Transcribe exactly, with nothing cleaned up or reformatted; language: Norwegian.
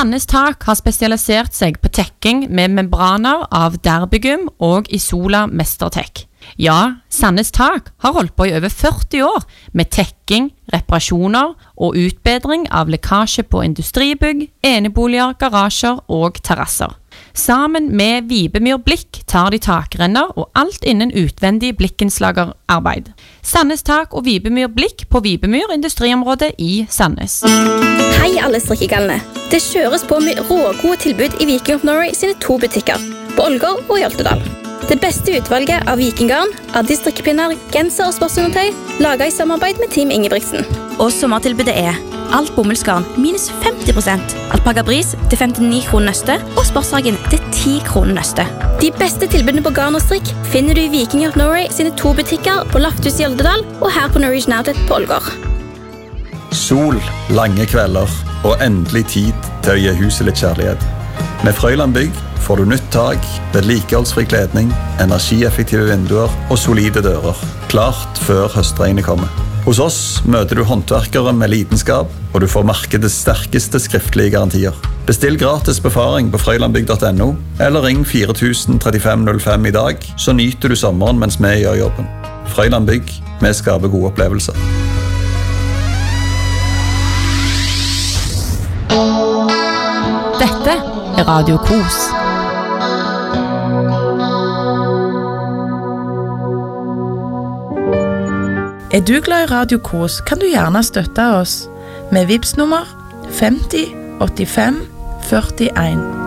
Sandnes Tak har spesialisert seg på tekking med membraner av Derbygum og Isola Mestertek. Ja, Sandnes Tak har holdt på i over førti år med tekking, reparasjoner og utbedring av lekkasje på industribygg, eneboliger, garasjer og terrasser. Sammen med Vibemyr Blikk tar de takrenner og alt innen utvendig blikkenslagerarbeid. Sandnes Tak og Vibemyr Blikk på Vibemyr industriområde i Sandnes. Hei alle strikkegalene. Det kjøres på med rågode tilbud i Viking of Norway sine to butikker, på Ålgård og i Oltedal. Det beste utvalget av vikinggarn, addi strikkepinner, genser og sportsundertøy, laget i samarbeid med Team Ingebrigtsen. Og sommertilbudet er alt bomullsgarn minus femti prosent, alpaga bris til femtini kroner nøste og sportshagen til ti kroner nøste. De beste tilbudene på garn og strikk finner du i Viking of Norway sine to butikker på Lafthus i Oldedal og her på Norwegian Outlet på Ålgård. Sol, lange kvelder og endelig tid til å gi huset litt kjærlighet. Med Frøyland Bygg får du nytt tak, vedlikeholdsfri kledning, energieffektive vinduer og solide dører. Klart før høstregnet kommer. Hos oss møter du håndverkere med lidenskap, og du får markedets sterkeste skriftlige garantier. Bestill gratis befaring på frøylandbygg punktum no, eller ring fire tusen trettifem null fem i dag, så nyter du sommeren mens vi gjør jobben. Frøyland Bygg, vi skaper gode opplevelser. Dette er Radio Kos. Er du glad i Radio Kos, kan du gjerne støtte oss med Vipps nummer femti åttifem førtien.